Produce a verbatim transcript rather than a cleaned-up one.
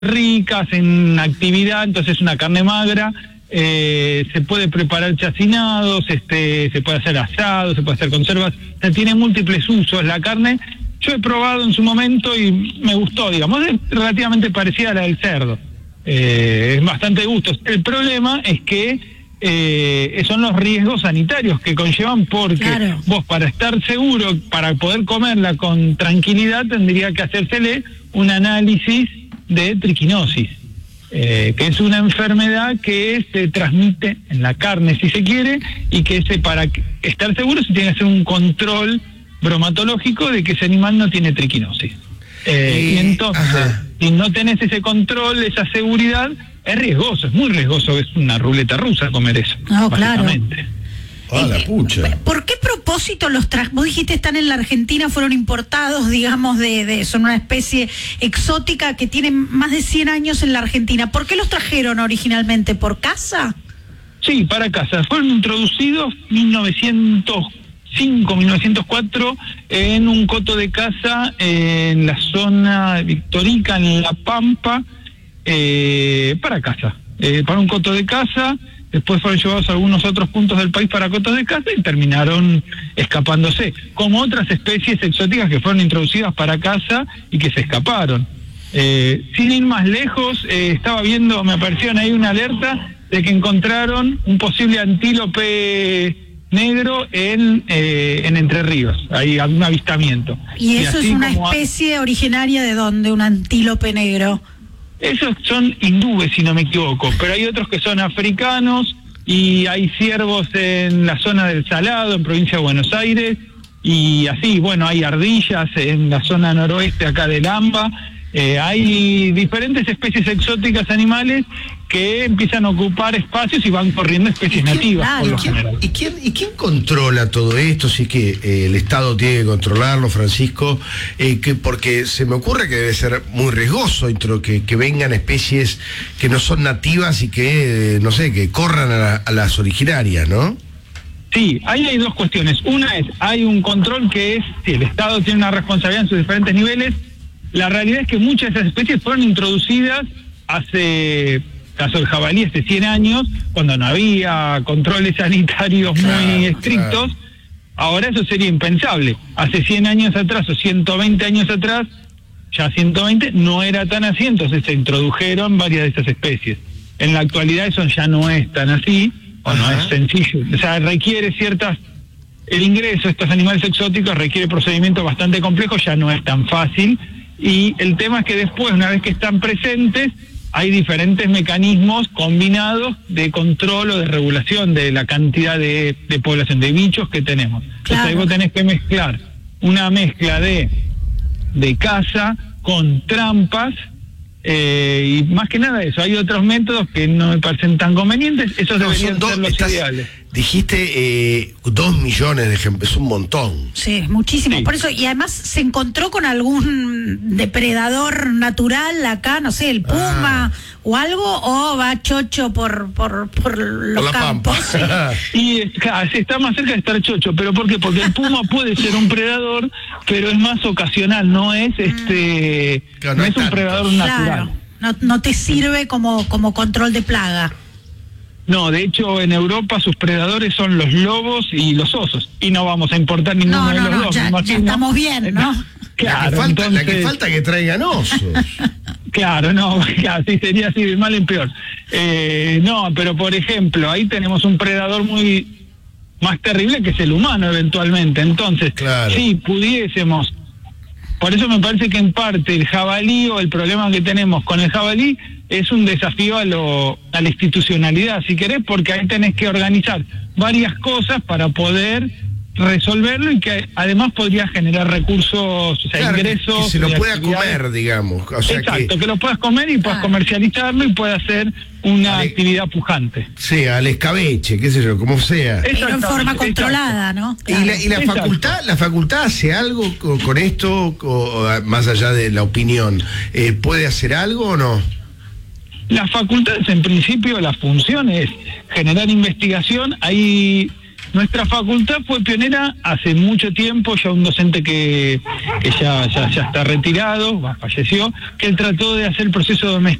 ricas en actividad, entonces es una carne magra. Eh, se puede preparar chacinados, este, se puede hacer asado, se puede hacer conservas, o sea, tiene múltiples usos la carne. Yo he probado en su momento y me gustó, digamos, es relativamente parecida a la del cerdo, eh, es bastante gusto. El problema es que eh, son los riesgos sanitarios que conllevan, porque claro, vos para estar seguro, para poder comerla con tranquilidad, tendría que hacérsele un análisis de triquinosis. Eh, que es una enfermedad que se transmite en la carne, si se quiere, y que se, para estar seguro se tiene que hacer un control bromatológico de que ese animal no tiene triquinosis. Eh, y entonces, ajá, si no tenés ese control, esa seguridad, es riesgoso, es muy riesgoso, es una ruleta rusa comer eso. No, básicamente. Claro. Ah, la pucha. ¿Por qué propósito los trajes? Vos dijiste están en la Argentina, fueron importados, digamos, de, de son una especie exótica que tiene más de cien años en la Argentina. ¿Por qué los trajeron originalmente? ¿Por caza? Sí, para caza. Fueron introducidos en mil novecientos cinco, mil novecientos cuatro en un coto de caza en la zona de Victorica, en La Pampa, eh, para caza. Eh, para un coto de caza. Después fueron llevados a algunos otros puntos del país para cotos de caza y terminaron escapándose, como otras especies exóticas que fueron introducidas para caza y que se escaparon. Eh, sin ir más lejos, eh, estaba viendo, me aparecieron ahí una alerta de que encontraron un posible antílope negro en, eh, en Entre Ríos, hay un avistamiento. ¿Y eso y es una especie a... originaria de dónde, un antílope negro? Esos son hindúes, si no me equivoco, pero hay otros que son africanos, y hay ciervos en la zona del Salado, en provincia de Buenos Aires, y así, bueno, hay ardillas en la zona noroeste acá del AMBA. Eh, hay diferentes especies exóticas animales que empiezan a ocupar espacios y van corriendo especies nativas. Claro, por lo ¿y, quién, general. ¿y, quién, ¿Y quién controla todo esto? Si es que eh, el Estado tiene que controlarlo, Francisco, eh, que porque se me ocurre que debe ser muy riesgoso que, que vengan especies que no son nativas y que, eh, no sé, que corran a, la, a las originarias, ¿no? Sí, ahí hay dos cuestiones. Una es, hay un control que es, si el Estado tiene una responsabilidad en sus diferentes niveles. La realidad es que muchas de esas especies fueron introducidas hace, caso del jabalí, hace cien años, cuando no había controles sanitarios claro, muy estrictos. Claro. Ahora eso sería impensable. Hace cien años atrás o ciento veinte años atrás, ya ciento veinte, no era tan así, entonces se introdujeron varias de esas especies. En la actualidad eso ya no es tan así, o Ajá. no es sencillo. O sea, requiere ciertas... El ingreso de estos animales exóticos requiere procedimientos bastante complejos, ya no es tan fácil. Y el tema es que después, una vez que están presentes, hay diferentes mecanismos combinados de control o de regulación de la cantidad de, de población, de bichos que tenemos. Claro. Entonces ahí vos tenés que mezclar una mezcla de, de caza con trampas, eh, y más que nada eso. Hay otros métodos que no me parecen tan convenientes, esos no, deberían dos, ser los estás, ideales. Dijiste eh, dos millones de ejemplos, es un montón. Sí, muchísimo. Sí. Por eso, y además se encontró con algún depredador natural acá, no sé, el puma ah. o algo, o va chocho por por por los por campos. Sí. Y claro, está más cerca de estar chocho, pero ¿por qué? Porque el puma puede ser un predador, pero es más ocasional, no es este, claro, no, no es un predador natural. Claro. No, no te sirve como como control de plaga. No, de hecho en Europa sus predadores son los lobos y los osos, y no vamos a importar ninguno no, no, de los no, dos. Ya, ya estamos bien, ¿no? Claro, la, que falta, entonces, la que falta que traigan osos. Claro, no, así sería así de mal en peor. Eh, no, pero por ejemplo, ahí tenemos un predador muy más terrible que es el humano eventualmente. Entonces, claro. si pudiésemos... Por eso me parece que en parte el jabalí, o el problema que tenemos con el jabalí, es un desafío a, lo, a la institucionalidad, si querés, porque ahí tenés que organizar varias cosas para poder resolverlo, y que además podría generar recursos, o sea, claro, ingresos. Que se lo pueda comer, digamos. O sea, exacto, que... que lo puedas comer y puedas ah. comercializarlo y pueda ser una Ale... actividad pujante. Sí, al escabeche, qué sé yo, como sea. Pero en forma controlada, ¿no? Claro. ¿Y la, y la facultad la facultad hace algo con, con esto, o, más allá de la opinión? Eh, ¿Puede hacer algo o no? Las facultades, en principio, la función es generar investigación. Hay Nuestra facultad fue pionera hace mucho tiempo, ya un docente que, que ya, ya, ya está retirado, falleció, que él trató de hacer el proceso de